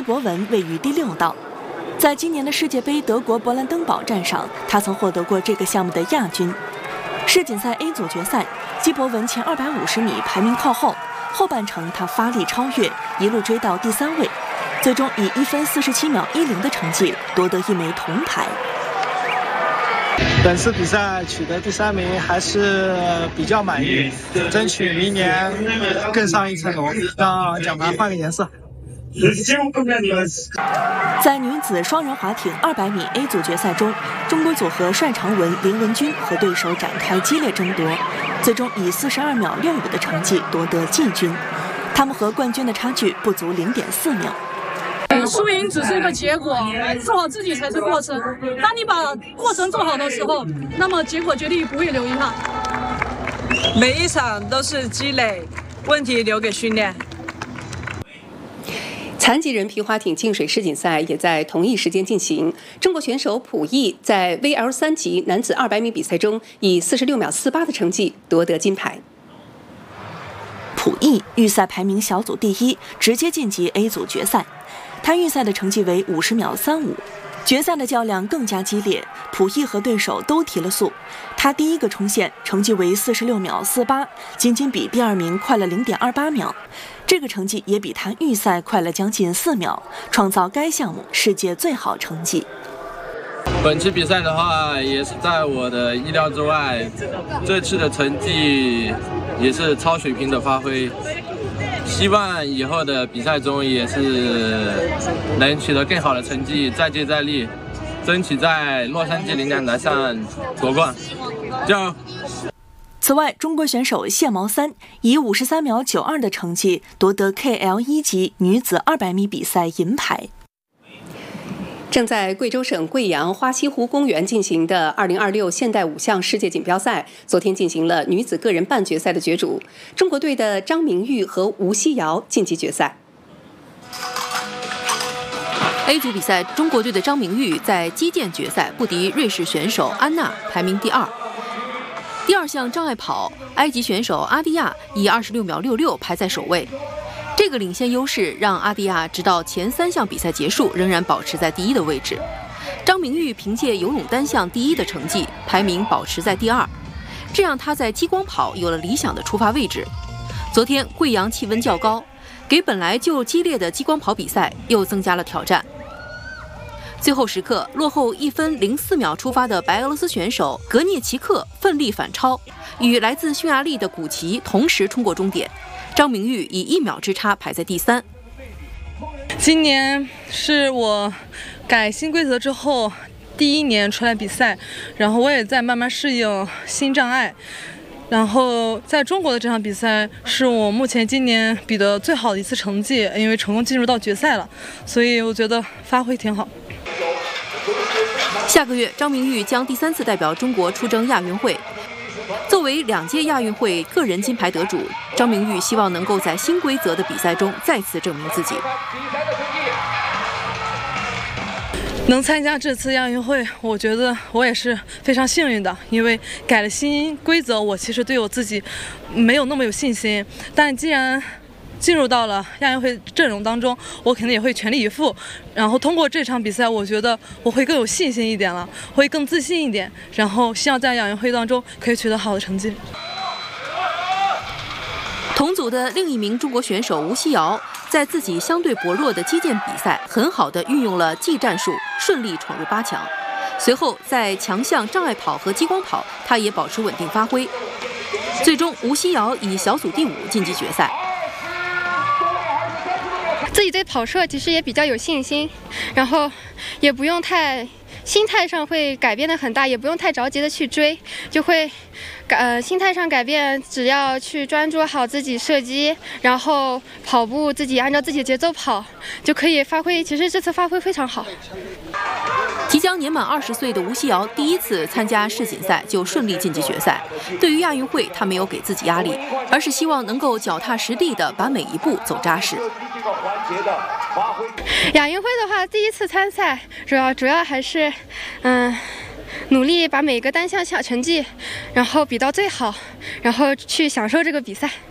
博文位于第6道。在今年的世界杯德国勃兰登堡站上，他曾获得过这个项目的亚军。世锦赛 A 组决赛，基博文前250米排名靠后，后半程他发力超越，一路追到第3位，最终以1分47秒10的成绩夺得1枚铜牌。 本次比赛取得第3名还是比较满意，争取明年更上一层楼，让奖牌换个颜色。 在女子双人滑艇200米 A 组决赛中，中国组合帅长文、林文君和对手展开激烈争夺，最终以42秒65的成绩夺得季军。他们和冠军的差距不足0.4秒。 输赢只是一个结果，做好自己才是过程。当你把过程做好的时候，那么结果绝对不会留遗憾。 每一场都是积累，问题留给训练。 残疾人皮划艇净水世锦赛也在同一时间进行。中国选手卜毅在 VL3级男子200米比赛中以46秒48的成绩夺得金牌。 卜毅预赛排名小组第1，直接晋级 A 组决赛。他预赛的成绩为50秒35。决赛的较量更加激烈，卜毅和对手都提了速。他第一个冲线，成绩为46秒48，仅仅比第2名快了0.28秒。这个成绩也比他预赛快了将近4秒，创造该项目世界最好成绩。 本期比赛的话，也是在我的意料之外，这次的成绩也是超水平的发挥。希望以后的比赛中也是能取得更好的成绩，再接再厉，争取在洛杉矶领奖台上夺冠。加油！ 此外，中国选手谢毛三以53秒92的成绩夺得 KL1级女子200米比赛银牌。 正在贵州省贵阳花溪湖公园进行的2026现代5项世界锦标赛，昨天进行了女子个人半决赛的角逐，中国队的张明玉和吴曦瑶晋级决赛。 A 组比赛，中国队的张明玉在击剑决赛不敌瑞士选手安娜，排名第2。第2项障碍跑，埃及选手阿蒂亚以26秒66排在首位。这个领先优势让阿蒂亚直到前3项比赛结束仍然保持在第1的位置。张明玉凭借游泳单项第1的成绩，排名保持在第2，这让他在激光跑有了理想的出发位置。昨天贵阳气温较高，给本来就激烈的激光跑比赛又增加了挑战。最后时刻，落后1分04秒出发的白俄罗斯选手格涅奇克奋力反超，与来自匈牙利的古奇同时冲过终点。张明玉以1秒之差排在第3。 今年是我改新规则之后第1年出来比赛，然后我也在慢慢适应新障碍。然后在中国的这场比赛是我目前今年比的最好的一次成绩，因为成功进入到决赛了，所以我觉得发挥挺好。 下个月，张明玉将第3次代表中国出征亚运会。作为2届亚运会个人金牌得主，张明玉希望能够在新规则的比赛中再次证明自己。 能参加这次亚运会，我觉得我也是非常幸运的，因为改了新规则，我其实对我自己没有那么有信心，但既然进入到了亚运会阵容当中，我肯定也会全力以赴。然后通过这场比赛，我觉得我会更有信心一点了，会更自信一点。然后希望在亚运会当中可以取得好的成绩。 同组的另一名中国选手吴曦瑶，在自己相对薄弱的击剑比赛，很好地运用了技战术，顺利闯入8强。随后在强项障碍跑和激光跑，她也保持稳定发挥。最终，吴曦瑶以小组第5晋级决赛。 自己对跑射其实也比较有信心，然后也不用太心态上会改变的很大，也不用太着急的去追，就会心态上改变，只要去专注好自己射击，然后跑步自己按照自己的节奏跑，就可以发挥。其实这次发挥非常好。 即将年满20岁的吴曦瑶第1次参加世锦赛就顺利晋级决赛。对于亚运会，她没有给自己压力，而是希望能够脚踏实地地把每一步走扎实。 亚运会的话，第1次参赛，主要还是努力把每个单项成绩，然后比到最好，然后去享受这个比赛。